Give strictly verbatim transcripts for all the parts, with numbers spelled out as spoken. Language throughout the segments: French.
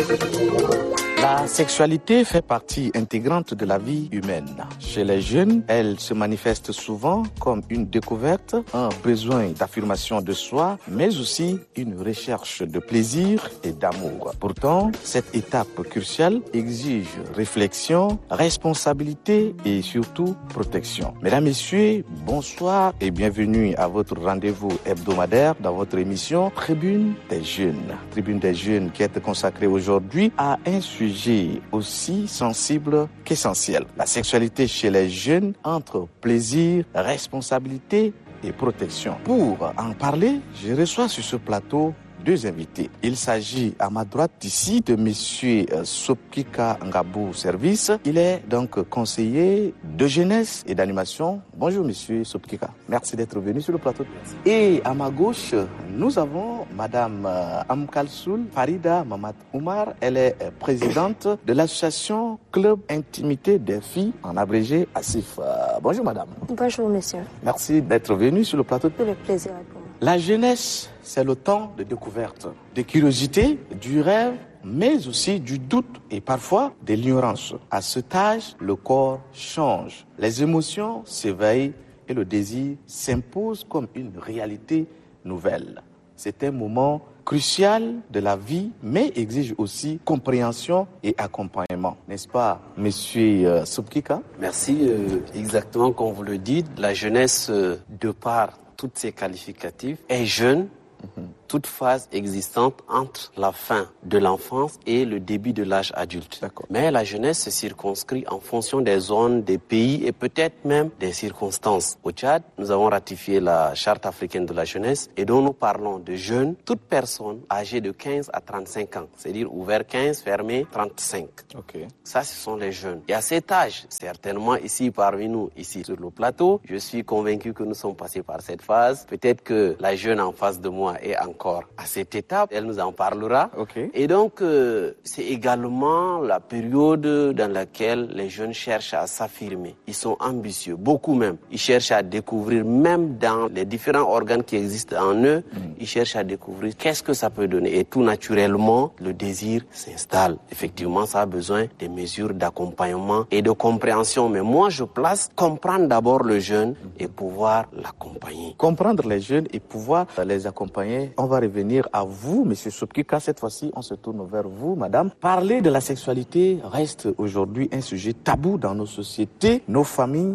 La sexualité fait partie intégrante de la vie humaine. Chez les jeunes, elle se manifeste souvent comme une découverte, un besoin d'affirmation de soi, mais aussi une recherche de plaisir et d'amour. Pourtant, cette étape cruciale exige réflexion, responsabilité et surtout protection. Mesdames, Messieurs, bonsoir et bienvenue à votre rendez-vous hebdomadaire dans votre émission Tribune des Jeunes. Tribune des Jeunes qui est consacrée aujourd'hui à un sujet aussi sensible qu'essentiel. La sexualité chez les jeunes entre plaisir, responsabilité et protection. Pour en parler, je reçois sur ce plateau deux invités. Il s'agit à ma droite ici de monsieur Sopkika Ngabou Service. Il est donc conseiller de jeunesse et d'animation. Bonjour monsieur Sopkika. Merci d'être venu sur le plateau. Et à ma gauche, nous avons madame Amkalsoul Farida Mamad Oumar. Elle est présidente de l'association Club Intimité des filles, en abrégé A S I F. Bonjour madame. Bonjour monsieur. Merci d'être venu sur le plateau. C'est le plaisir pour moi. La jeunesse, c'est le temps de découverte, de curiosité, du rêve, mais aussi du doute et parfois de l'ignorance. À cet âge, le corps change, les émotions s'éveillent et le désir s'impose comme une réalité nouvelle. C'est un moment crucial de la vie, mais exige aussi compréhension et accompagnement. N'est-ce pas, monsieur euh, Sopkika? Merci. Euh, exactement comme vous le dites, la jeunesse, euh, de par toutes ces qualificatifs, est jeune, mm-hmm. toute phase existante entre la fin de l'enfance et le début de l'âge adulte. D'accord. Mais la jeunesse se circonscrit en fonction des zones, des pays et peut-être même des circonstances. Au Tchad, nous avons ratifié la Charte africaine de la jeunesse et dont nous parlons de jeunes, toute personne âgée de quinze à trente-cinq ans, c'est-à-dire ouvert quinze, fermé trente-cinq. Okay. Ça, ce sont les jeunes. Et à cet âge, certainement ici parmi nous, ici sur le plateau, je suis convaincu que nous sommes passés par cette phase. Peut-être que la jeune en face de moi est encore à cette étape, elle nous en parlera. Okay. Et donc, euh, c'est également la période dans laquelle les jeunes cherchent à s'affirmer. Ils sont ambitieux, beaucoup même. Ils cherchent à découvrir, même dans les différents organes qui existent en eux, mm. ils cherchent à découvrir qu'est-ce que ça peut donner. Et tout naturellement, le désir s'installe. Effectivement, ça a besoin des mesures d'accompagnement et de compréhension. Mais moi, je place comprendre d'abord le jeune et pouvoir l'accompagner. Comprendre les jeunes et pouvoir les accompagner. On va revenir à vous, monsieur Sopkika. Cette fois-ci, on se tourne vers vous, madame. Parler de la sexualité reste aujourd'hui un sujet tabou dans nos sociétés, nos familles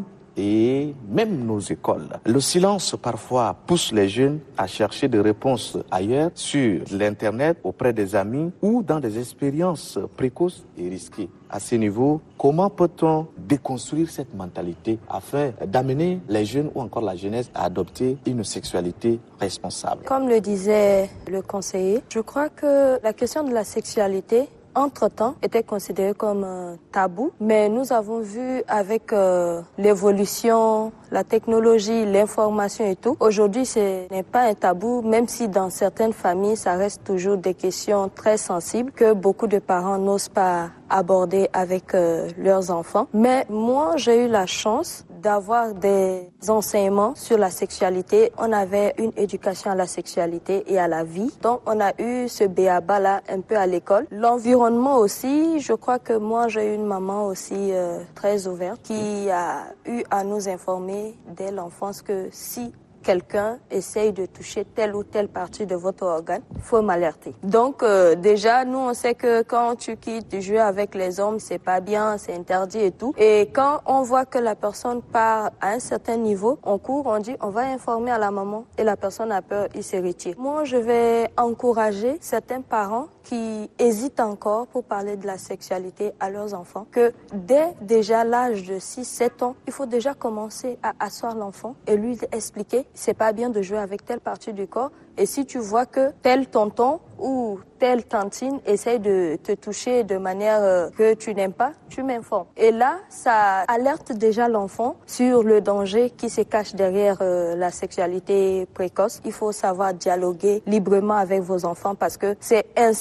et même nos écoles. Le silence parfois pousse les jeunes à chercher des réponses ailleurs, sur l'internet, auprès des amis ou dans des expériences précoces et risquées. À ce niveau, comment peut-on déconstruire cette mentalité afin d'amener les jeunes ou encore la jeunesse à adopter une sexualité responsable? Comme le disait le conseiller, je crois que la question de la sexualité entre-temps, était considéré comme un tabou. Mais nous avons vu avec euh, l'évolution, la technologie, l'information et tout, aujourd'hui, ce n'est pas un tabou, même si dans certaines familles, ça reste toujours des questions très sensibles que beaucoup de parents n'osent pas aborder avec euh, leurs enfants. Mais moi, j'ai eu la chance d'avoir des enseignements sur la sexualité. On avait une éducation à la sexualité et à la vie. Donc, on a eu ce béaba-là un peu à l'école. L'environnement aussi, je crois que moi, j'ai eu une maman aussi euh, très ouverte qui a eu à nous informer dès l'enfance que si quelqu'un essaye de toucher telle ou telle partie de votre organe, il faut m'alerter. Donc euh, déjà, nous, on sait que quand tu quittes jouer avec les hommes, c'est pas bien, c'est interdit et tout. Et quand on voit que la personne part à un certain niveau, on court, on dit, on va informer à la maman et la personne a peur, il se retire. Moi, je vais encourager certains parents qui hésitent encore pour parler de la sexualité à leurs enfants, que dès déjà l'âge de six sept ans, il faut déjà commencer à asseoir l'enfant et lui expliquer c'est pas bien de jouer avec telle partie du corps. Et si tu vois que tel tonton ou telle tantine essaye de te toucher de manière euh, que tu n'aimes pas, tu m'informes. Et là, ça alerte déjà l'enfant sur le danger qui se cache derrière euh, la sexualité précoce. Il faut savoir dialoguer librement avec vos enfants parce que c'est ainsi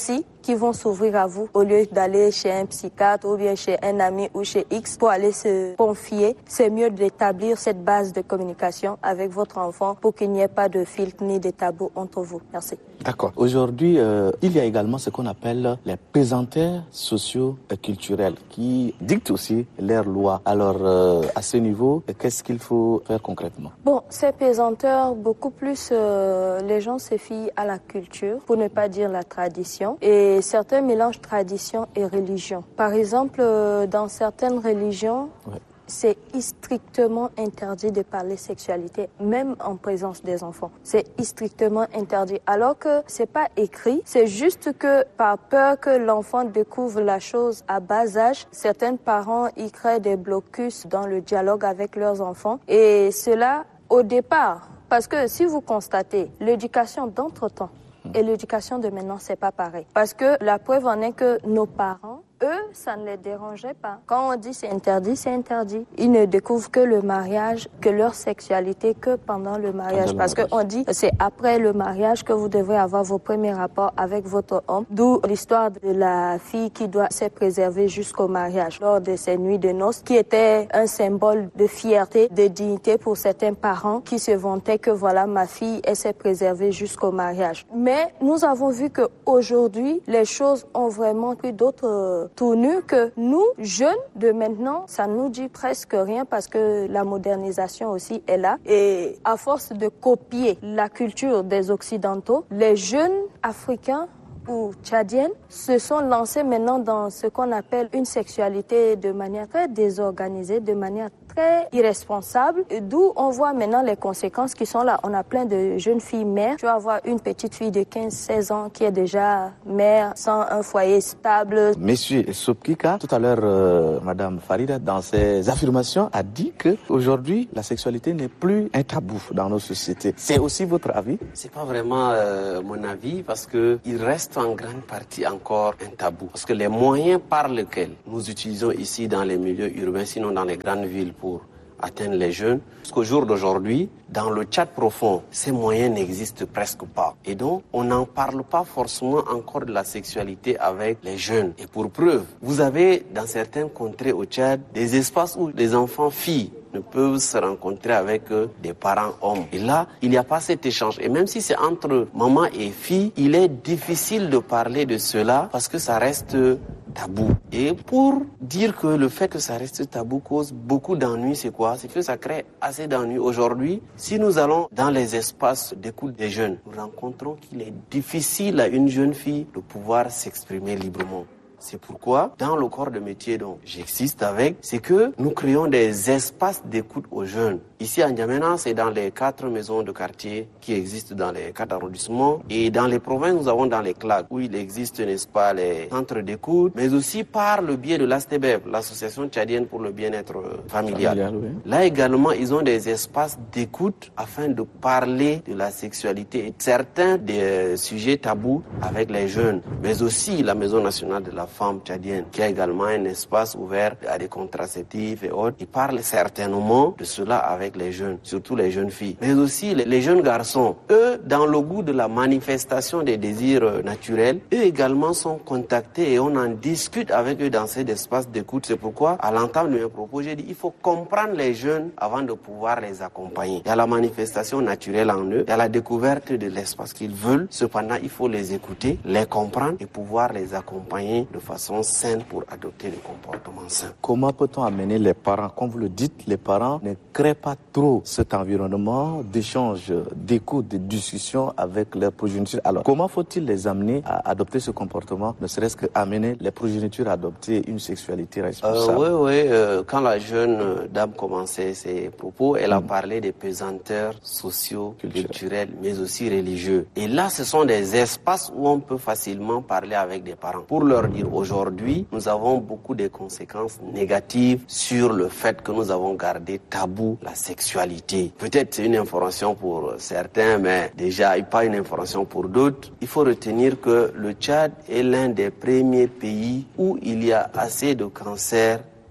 qui vont s'ouvrir à vous au lieu d'aller chez un psychiatre ou bien chez un ami ou chez X pour aller se confier. C'est mieux d'établir cette base de communication avec votre enfant pour qu'il n'y ait pas de filtre ni de tabou entre vous. Merci. D'accord. Aujourd'hui, euh, il y a également ce qu'on appelle les pesanteurs sociaux et culturels qui dictent aussi leurs lois. Alors, euh, à ce niveau, qu'est-ce qu'il faut faire concrètement? Bon, ces pesanteurs, beaucoup plus, euh, les gens se fient à la culture, pour ne pas dire la tradition, et certains mélangent tradition et religion. Par exemple, euh, dans certaines religions, ouais. C'est strictement interdit de parler sexualité, même en présence des enfants. C'est strictement interdit. Alors que c'est pas écrit, c'est juste que par peur que l'enfant découvre la chose à bas âge, certains parents y créent des blocus dans le dialogue avec leurs enfants. Et cela, au départ, parce que si vous constatez, l'éducation d'entre-temps et l'éducation de maintenant, c'est pas pareil. Parce que la preuve en est que nos parents, eux, ça ne les dérangeait pas. Quand on dit c'est interdit, c'est interdit. Ils ne découvrent que le mariage, que leur sexualité, que pendant le mariage. Pendant Parce qu'on dit c'est après le mariage que vous devrez avoir vos premiers rapports avec votre homme. D'où l'histoire de la fille qui doit se préserver jusqu'au mariage lors de ces nuits de noces, qui était un symbole de fierté, de dignité pour certains parents qui se vantaient que voilà, ma fille, elle s'est préservée jusqu'au mariage. Mais nous avons vu qu'aujourd'hui, les choses ont vraiment pris d'autres tournure que nous, jeunes de maintenant, ça nous dit presque rien parce que la modernisation aussi est là. Et à force de copier la culture des Occidentaux, les jeunes Africains ou tchadiennes se sont lancés maintenant dans ce qu'on appelle une sexualité de manière très désorganisée, de manière très irresponsable, d'où on voit maintenant les conséquences qui sont là. On a plein de jeunes filles mères. Tu vas avoir une petite fille de quinze seize ans qui est déjà mère sans un foyer stable. Monsieur Sopkika, tout à l'heure, euh, Madame Farida, dans ses affirmations, a dit que aujourd'hui la sexualité n'est plus un tabou dans nos sociétés. C'est aussi votre avis? C'est pas vraiment euh, mon avis parce que il reste en grande partie encore un tabou. Parce que les moyens par lesquels nous utilisons ici dans les milieux urbains, sinon dans les grandes villes, pour atteindre les jeunes, jusqu'au jour d'aujourd'hui, dans le Tchad profond, ces moyens n'existent presque pas. Et donc, on n'en parle pas forcément encore de la sexualité avec les jeunes. Et pour preuve, vous avez dans certaines contrées au Tchad des espaces où les enfants filles ne peuvent se rencontrer avec euh, des parents hommes. Et là, il n'y a pas cet échange. Et même si c'est entre maman et fille, il est difficile de parler de cela parce que ça reste tabou. Et pour dire que le fait que ça reste tabou cause beaucoup d'ennuis, c'est quoi? C'est que ça crée assez d'ennuis. Aujourd'hui, si nous allons dans les espaces d'écoute des jeunes, nous rencontrons qu'il est difficile à une jeune fille de pouvoir s'exprimer librement. C'est pourquoi, dans le corps de métier dont j'existe avec, c'est que nous créons des espaces d'écoute aux jeunes. Ici à N'Djamena, c'est dans les quatre maisons de quartier qui existent dans les quatre arrondissements. Et dans les provinces, nous avons dans les C L A C, où il existe, n'est-ce pas, les centres d'écoute, mais aussi par le biais de l'A S T B E F, l'Association tchadienne pour le bien-être familial. familial oui. Là également, ils ont des espaces d'écoute afin de parler de la sexualité et certains des sujets tabous avec les jeunes, mais aussi la Maison nationale de la femme tchadienne, qui a également un espace ouvert à des contraceptifs et autres. Ils parlent certainement de cela avec les jeunes, surtout les jeunes filles, mais aussi les, les jeunes garçons. Eux, dans le goût de la manifestation des désirs naturels, eux également sont contactés et on en discute avec eux dans ces espaces d'écoute. C'est pourquoi, à l'entame de mes propos, j'ai dit il faut comprendre les jeunes avant de pouvoir les accompagner. Il y a la manifestation naturelle en eux, il y a la découverte de l'espace qu'ils veulent. Cependant, il faut les écouter, les comprendre et pouvoir les accompagner de façon saine pour adopter des comportements sains. Comment peut-on amener les parents? Comme vous le dites, les parents ne créent pas trop cet environnement d'échange, d'écoute, de discussion avec leurs progénitures. Alors, comment faut-il les amener à adopter ce comportement, ne serait-ce qu'amener les progénitures à adopter une sexualité responsable? euh, Oui, oui. Euh, quand la jeune dame commençait ses propos, elle a mmh. parlé des pesanteurs sociaux, culturels. culturels, mais aussi religieux. Et là, ce sont des espaces où on peut facilement parler avec des parents. Pour leur dire, aujourd'hui, nous avons beaucoup de conséquences négatives sur le fait que nous avons gardé tabou la sexualité. Peut-être c'est une information pour certains, mais déjà pas une information pour d'autres. Il faut retenir que le Tchad est l'un des premiers pays où il y a assez de cancers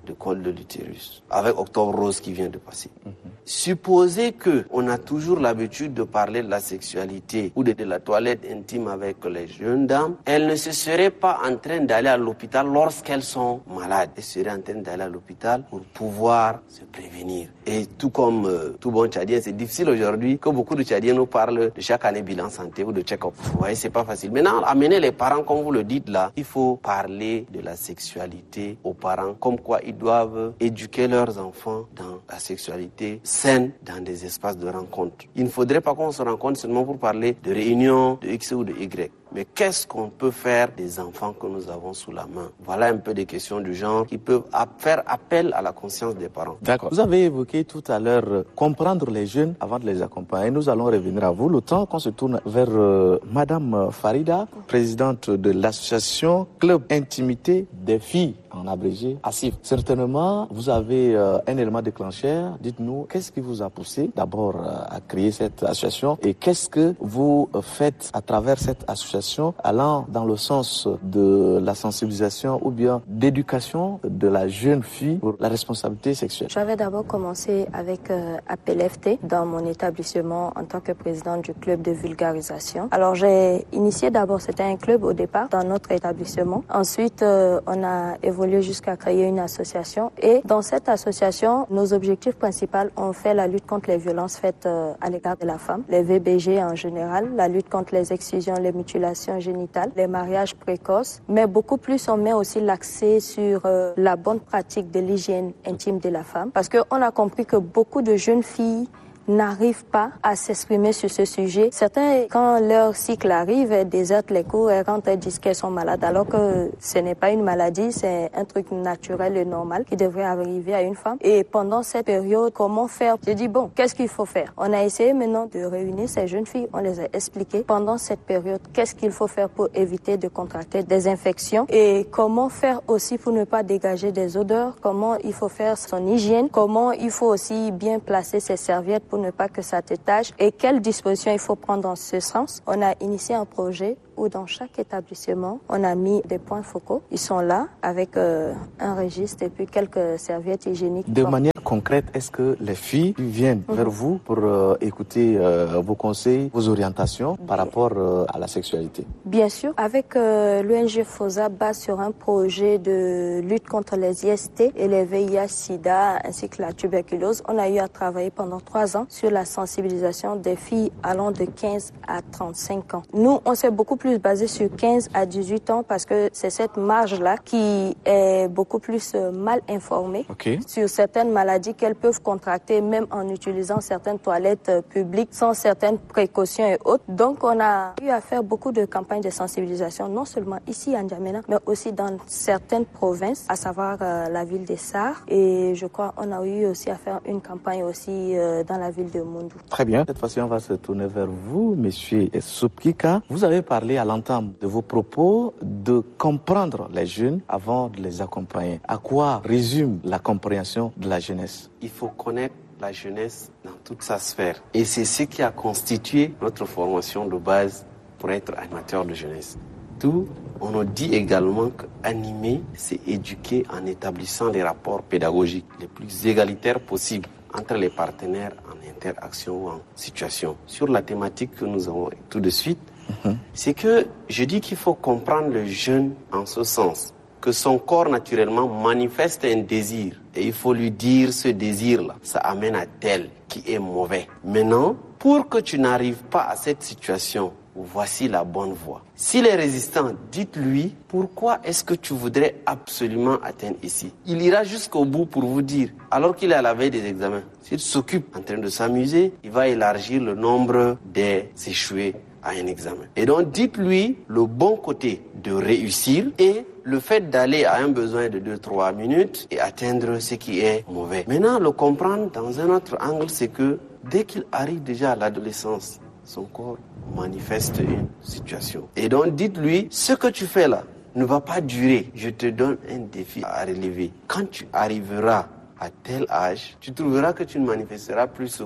de col de l'utérus, avec Octobre Rose qui vient de passer. Mm-hmm. Supposez qu'on a toujours l'habitude de parler de la sexualité ou de, de la toilette intime avec les jeunes dames, elles ne se seraient pas en train d'aller à l'hôpital lorsqu'elles sont malades. Elles seraient en train d'aller à l'hôpital pour pouvoir se prévenir. Et tout comme euh, tout bon Tchadien, c'est difficile aujourd'hui que beaucoup de Tchadiens nous parlent de chaque année bilan santé ou de check-up. Vous voyez, c'est pas facile. Maintenant, amener les parents, comme vous le dites là, il faut parler de la sexualité aux parents, comme quoi ils doivent éduquer leurs enfants dans la sexualité saine, dans des espaces de rencontre. Il ne faudrait pas qu'on se rencontre seulement pour parler de réunions de X ou de Y. Mais qu'est-ce qu'on peut faire des enfants que nous avons sous la main? Voilà un peu des questions du genre qui peuvent faire appel à la conscience des parents. D'accord. Vous avez évoqué tout à l'heure euh, comprendre les jeunes avant de les accompagner. Nous allons revenir à vous. Le temps qu'on se tourne vers euh, Madame Farida, présidente de l'association Club Intimité des filles, en abrégé, A S I F. Certainement, vous avez euh, un élément déclencheur. Dites-nous, qu'est-ce qui vous a poussé d'abord euh, à créer cette association et qu'est-ce que vous euh, faites à travers cette association allant dans le sens de la sensibilisation ou bien d'éducation de la jeune fille pour la responsabilité sexuelle? J'avais d'abord commencé avec euh, A P L F T dans mon établissement en tant que présidente du club de vulgarisation. Alors j'ai initié d'abord, c'était un club au départ dans notre établissement. Ensuite, euh, on a évolué jusqu'à créer une association et dans cette association, nos objectifs principaux ont fait la lutte contre les violences faites euh, à l'égard de la femme, les V B G en général, la lutte contre les excisions, les mutilations génitales, les mariages précoces, mais beaucoup plus on met aussi l'accès sur euh, la bonne pratique de l'hygiène intime de la femme parce qu'on a compris que beaucoup de jeunes filles n'arrivent pas à s'exprimer sur ce sujet. Certains, quand leur cycle arrive, elles désertent les cours, elles rentrent, elles disent qu'elles sont malades, alors que ce n'est pas une maladie, c'est un truc naturel et normal qui devrait arriver à une femme. Et pendant cette période, comment faire? J'ai dit, bon, qu'est-ce qu'il faut faire? On a essayé maintenant de réunir ces jeunes filles, on les a expliqué pendant cette période, qu'est-ce qu'il faut faire pour éviter de contracter des infections et comment faire aussi pour ne pas dégager des odeurs, comment il faut faire son hygiène, comment il faut aussi bien placer ses serviettes pour ne pas que ça te tâche et quelles dispositions il faut prendre dans ce sens. On a initié un projet où dans chaque établissement, on a mis des points focaux. Ils sont là avec euh, un registre et puis quelques serviettes hygiéniques. De manière concrète, est-ce que les filles viennent mmh. vers vous pour euh, écouter euh, vos conseils, vos orientations par Bien. rapport euh, à la sexualité? Bien sûr. Avec euh, l'O N G FOSA base sur un projet de lutte contre les I S T et les V I H sida ainsi que la tuberculose, on a eu à travailler pendant trois ans sur la sensibilisation des filles allant de quinze à trente-cinq ans. Nous, on s'est beaucoup plus basé sur quinze à dix-huit ans parce que c'est cette marge-là qui est beaucoup plus mal informée okay. sur certaines maladies qu'elles peuvent contracter même en utilisant certaines toilettes publiques sans certaines précautions et autres. Donc, on a eu à faire beaucoup de campagnes de sensibilisation, non seulement ici à N'Djamena, mais aussi dans certaines provinces, à savoir euh, la ville des Sarres. Et je crois qu'on a eu aussi à faire une campagne aussi euh, dans la ville de Moundou. Très bien. Cette fois-ci, on va se tourner vers vous, monsieur Soupkika. Vous avez parlé à l'entame de vos propos de comprendre les jeunes avant de les accompagner. À quoi résume la compréhension de la jeunesse? Il faut connaître la jeunesse dans toute sa sphère. Et c'est ce qui a constitué notre formation de base pour être animateur de jeunesse. Tout, on nous dit également qu'animer, c'est éduquer en établissant les rapports pédagogiques les plus égalitaires possibles entre les partenaires en interaction ou en situation. Sur la thématique que nous avons tout de suite, mmh. c'est que je dis qu'il faut comprendre le jeune en ce sens, que son corps naturellement manifeste un désir et il faut lui dire ce désir-là, ça amène à tel qui est mauvais. Maintenant, pour que tu n'arrives pas à cette situation, voici la bonne voie. S'il est résistant, dites-lui pourquoi est-ce que tu voudrais absolument atteindre ici. Il ira jusqu'au bout pour vous dire, alors qu'il est à la veille des examens. S'il s'occupe en train de s'amuser, il va élargir le nombre des échoués à un examen. Et donc, dites-lui le bon côté de réussir et le fait d'aller à un besoin de deux à trois minutes et atteindre ce qui est mauvais. Maintenant, le comprendre dans un autre angle, c'est que dès qu'il arrive déjà à l'adolescence, son corps manifeste une situation. Et donc, dites-lui, ce que tu fais là ne va pas durer. Je te donne un défi à relever. Quand tu arriveras à tel âge, tu trouveras que tu ne manifesteras plus ce goût.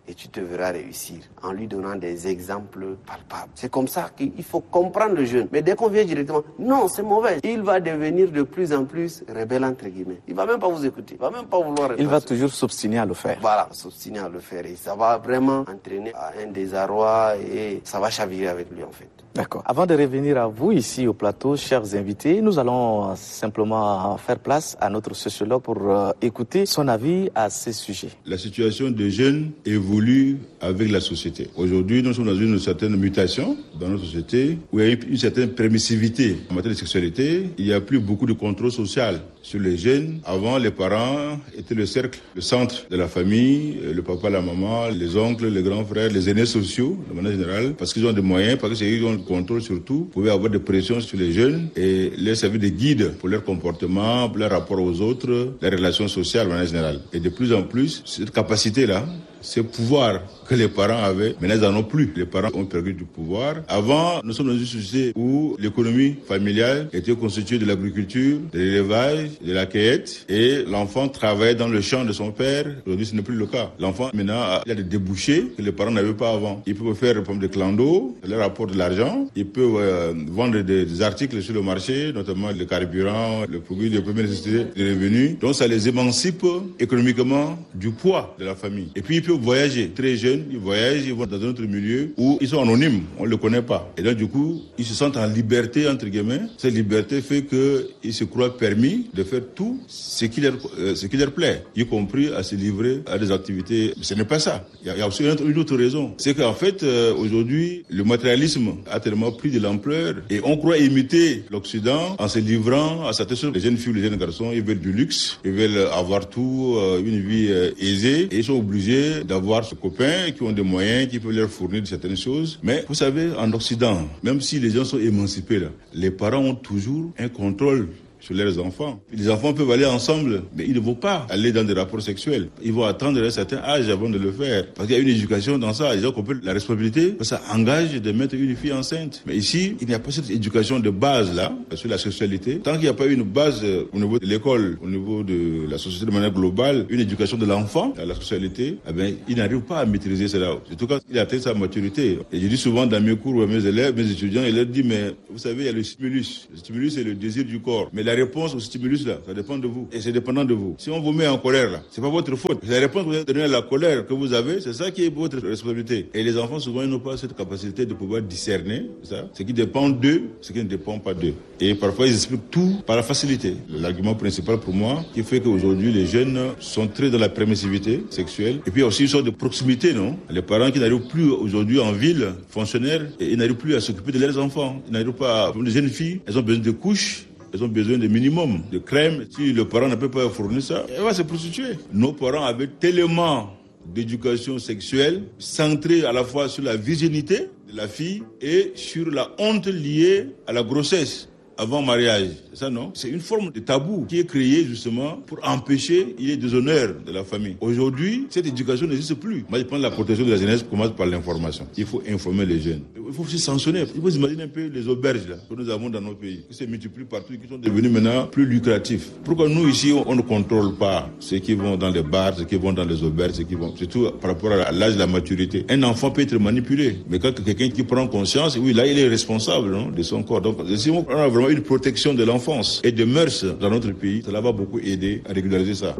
et tu te verras réussir en lui donnant des exemples palpables. C'est comme ça qu'il faut comprendre le jeune. Mais dès qu'on vient directement, non, c'est mauvais. Il va devenir de plus en plus rebelle, entre guillemets. Il va même pas vous écouter. Il va même pas vouloir répondre. Il va toujours s'obstiner à le faire. Voilà, s'obstiner à le faire. Et ça va vraiment entraîner à un désarroi et ça va chavirer avec lui, en fait. D'accord. Avant de revenir à vous ici au plateau, chers invités, nous allons simplement faire place à notre sociologue pour euh, écouter son avis à ce sujet. La situation des jeunes évolue avec la société. Aujourd'hui, nous sommes dans une certaine mutation dans notre société où il y a une certaine permissivité en matière de sexualité. Il n'y a plus beaucoup de contrôle social sur les jeunes. Avant, les parents étaient le cercle, le centre de la famille, le papa, la maman, les oncles, les grands frères, les aînés sociaux, de manière générale, parce qu'ils ont des moyens, parce qu'ils ont le contrôle surtout, pouvaient avoir des pressions sur les jeunes et les servir de guide pour leur comportement, pour leur rapport aux autres, les relations sociales de manière générale. Et de plus en plus, cette capacité-là, ce pouvoir que les parents avaient, maintenant ils n'en ont plus. Les parents ont perdu du pouvoir. Avant, nous sommes dans une société où l'économie familiale était constituée de l'agriculture, de l'élevage, de la cueillette, et l'enfant travaillait dans le champ de son père. Aujourd'hui, ce n'est plus le cas. L'enfant, maintenant, il a des débouchés que les parents n'avaient pas avant. Ils peuvent faire, comme des clando, leur apporter de l'argent. Ils peuvent euh, vendre des, des articles sur le marché, notamment le carburant, le produit de première nécessité, des revenus. Donc, ça les émancipe économiquement du poids de la famille. Et puis, ils peuvent voyager. Très jeunes, ils voyagent, ils vont dans un autre milieu où ils sont anonymes, on ne le connaît pas. Et donc, du coup, ils se sentent en liberté, entre guillemets. Cette liberté fait qu'ils se croient permis de faire tout ce qui leur, euh, ce qui leur plaît, y compris à se livrer à des activités. Ce n'est pas ça. Il y a, il y a aussi une autre, une autre raison. C'est qu'en fait, euh, aujourd'hui, le matérialisme a tellement pris de l'ampleur et on croit imiter l'Occident en se livrant à certaines choses. Les jeunes filles, les jeunes garçons, ils veulent du luxe, ils veulent avoir tout, euh, une vie euh, aisée, et ils sont obligés d'avoir ce copains qui ont des moyens, qui peuvent leur fournir certaines choses. Mais vous savez, en Occident, même si les gens sont émancipés là, les parents ont toujours un contrôle sur leurs enfants. Les enfants peuvent aller ensemble, mais ils ne vont pas aller dans des rapports sexuels. Ils vont attendre un certain âge avant de le faire. Parce qu'il y a une éducation dans ça. Les gens comprennent la responsabilité. Ça engage de mettre une fille enceinte. Mais ici, il n'y a pas cette éducation de base là, sur la sexualité. Tant qu'il n'y a pas une base au niveau de l'école, au niveau de la société de manière globale, une éducation de l'enfant à la sexualité, eh bien, il n'arrive pas à maîtriser cela. Surtout quand il atteint sa maturité. Et je dis souvent dans mes cours à mes élèves, mes étudiants, je leur dis, mais vous savez, il y a le stimulus. Le stimulus, c'est le désir du corps. Mais la réponse au stimulus là, ça dépend de vous. Et c'est dépendant de vous. Si on vous met en colère là, c'est pas votre faute. La réponse que vous avez donnée à la colère que vous avez, c'est ça qui est votre responsabilité. Et les enfants, souvent, ils n'ont pas cette capacité de pouvoir discerner ça, ce qui dépend d'eux, ce qui ne dépend pas d'eux. Et parfois, ils expliquent tout par la facilité. L'argument principal pour moi, qui fait qu'aujourd'hui, les jeunes sont très dans la permissivité sexuelle. Et puis, il y a aussi une sorte de proximité, non? Les parents qui n'arrivent plus aujourd'hui en ville, fonctionnaires, et ils n'arrivent plus à s'occuper de leurs enfants. Ils n'arrivent pas à... Les jeunes filles, elles ont besoin de couches. Elles ont besoin de minimum de crème. Si le parent ne peut pas fournir ça, elle va se prostituer. Nos parents avaient tellement d'éducation sexuelle centrée à la fois sur la virginité de la fille et sur la honte liée à la grossesse avant mariage. C'est ça, non? C'est une forme de tabou qui est créée justement pour empêcher il y ait des honneurs de la famille. Aujourd'hui, cette éducation n'existe plus. Moi, je pense que la protection de la jeunesse commence par l'information. Il faut informer les jeunes. Il faut aussi sanctionner. Il faut imaginer un peu les auberges là, que nous avons dans nos pays, qui se multiplient partout et qui sont devenus maintenant plus lucratifs. Pourquoi nous, ici, on ne contrôle pas ceux qui vont dans les bars, ceux qui vont dans les auberges, ceux qui vont... Surtout par rapport à l'âge de la maturité. Un enfant peut être manipulé. Mais quand quelqu'un qui prend conscience, oui, là, il est responsable, non, de son corps. Donc, si on a vraiment une protection de l'enfance et des mœurs dans notre pays, cela va beaucoup aider à régulariser ça.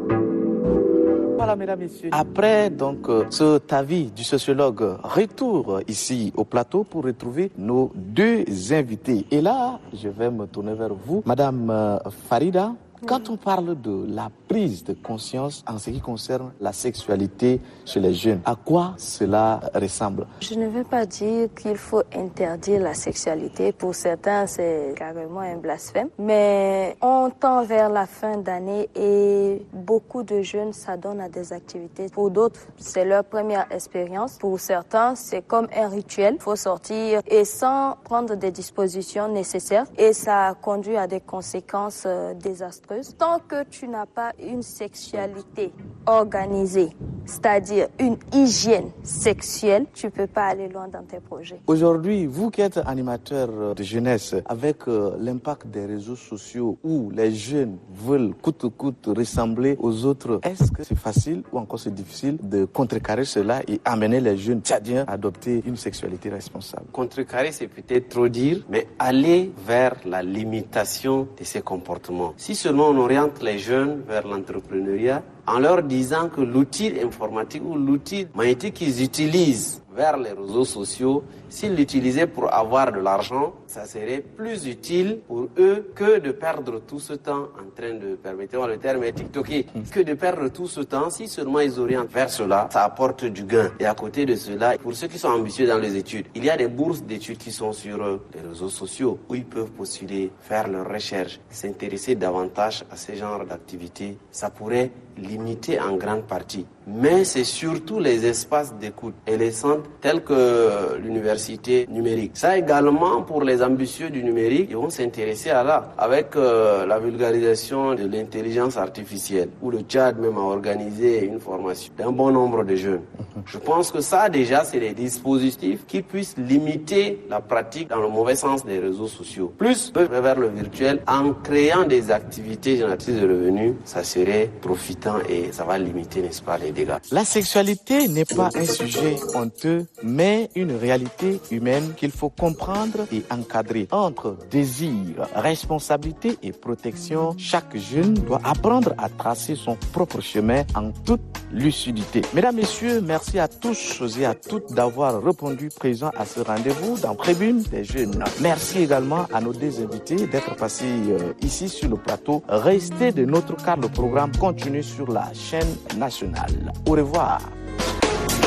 Voilà, mesdames, messieurs. Après donc euh, cet avis du sociologue, retour ici au plateau pour retrouver nos deux invités. Et là, je vais me tourner vers vous, Madame euh, Farida. Quand on parle de la prise de conscience en ce qui concerne la sexualité chez les jeunes, à quoi cela ressemble? Je ne veux pas dire qu'il faut interdire la sexualité. Pour certains, c'est carrément un blasphème. Mais on tend vers la fin d'année et beaucoup de jeunes s'adonnent à des activités. Pour d'autres, c'est leur première expérience. Pour certains, c'est comme un rituel. Il faut sortir et sans prendre des dispositions nécessaires. Et ça conduit à des conséquences désastreuses. prédateuses. Tant que tu n'as pas une sexualité organisée, c'est-à-dire une hygiène sexuelle, tu ne peux pas aller loin dans tes projets. Aujourd'hui, vous qui êtes animateur de jeunesse, avec euh, l'impact des réseaux sociaux où les jeunes veulent coûte que coûte ressembler aux autres, est-ce que c'est facile ou encore c'est difficile de contrecarrer cela et amener les jeunes tchadiens à adopter une sexualité responsable? Contrecarrer, c'est peut-être trop dire, mais aller vers la limitation de ces comportements. Si seulement on oriente les jeunes vers l'entrepreneuriat, en leur disant que l'outil informatique ou l'outil magnétique qu'ils utilisent vers les réseaux sociaux, s'ils l'utilisaient pour avoir de l'argent, ça serait plus utile pour eux que de perdre tout ce temps en train de, permettez-moi le terme est tiktoké, que de perdre tout ce temps. Si seulement ils orientent vers cela, ça apporte du gain. Et à côté de cela, pour ceux qui sont ambitieux dans les études, il y a des bourses d'études qui sont sur les réseaux sociaux où ils peuvent postuler, faire leurs recherches, s'intéresser davantage à ce genre d'activités. Ça pourrait limiter en grande partie. Mais c'est surtout les espaces d'écoute et les centres tels que l'université numérique. Ça également, pour les ambitieux du numérique, ils vont s'intéresser à là, avec euh, la vulgarisation de l'intelligence artificielle, où le Tchad même a organisé une formation d'un bon nombre de jeunes. Je pense que ça, déjà, c'est des dispositifs qui puissent limiter la pratique dans le mauvais sens des réseaux sociaux. Plus vers le virtuel, en créant des activités génératrices de revenus, ça serait profitant et ça va limiter, n'est-ce pas, les dégâts. La sexualité n'est pas un sujet honteux, mais une réalité humaine qu'il faut comprendre et encadrer. Entre désir, responsabilité et protection, chaque jeune doit apprendre à tracer son propre chemin en toute lucidité. Mesdames, Messieurs, merci à tous et à toutes d'avoir répondu présent à ce rendez-vous dans Tribune des Jeunes. Merci également à nos deux invités d'être passés euh, ici sur le plateau. Restez de notre car le programme continue sur la chaîne nationale. Au revoir.